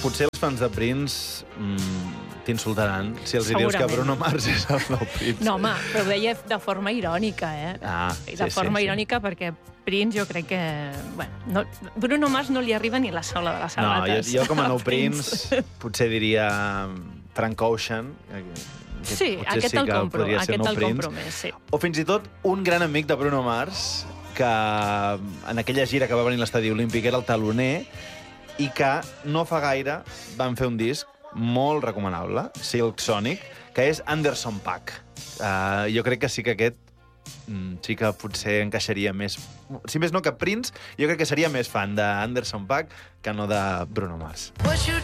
potser els fans de Prince t'insultaran si els dius que Bruno Mars és el nou Prince. No, home, però ho deia de forma irònica, de forma irònica, perquè Prince jo crec que... Bueno, Bruno Mars no li arriba ni la sola de les sabates. No, jo com a nou Prince potser diria Frank Ocean. Sí, aquest el compro, més, sí. O fins i tot un gran amic de Bruno Mars, que en aquella gira que va venir a l'Estadi Olímpic era el taloner, i que no fa gaire van fer un disc molt recomanable, Silk Sonic, que és Anderson .Paak. Jo crec que sí que aquest sí que potser encaixaria més... Si més no que Prince, jo crec que seria més fan d'Anderson .Paak que no de Bruno Mars.